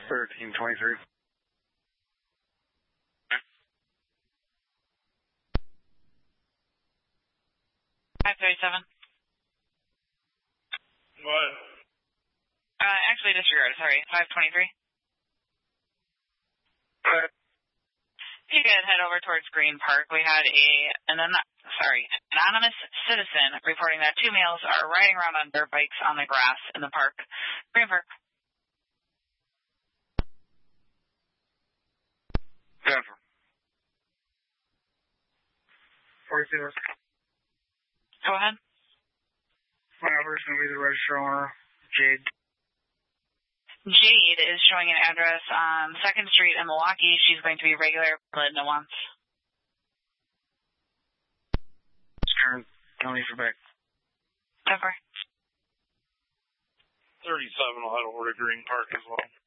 1323. 537. What? Actually disregard, sorry. 523. You could head over towards Green Park. We had anonymous citizen reporting that 2 males are riding around on dirt bikes on the grass in the park. Green Park. Denver. 40. Go ahead. My number is going to be the register owner, Jade. Jade is showing an address on 2nd Street in Milwaukee. She's going to be regular Linda once. Turn county for back. Denver. 37 will head over to Green Park as well.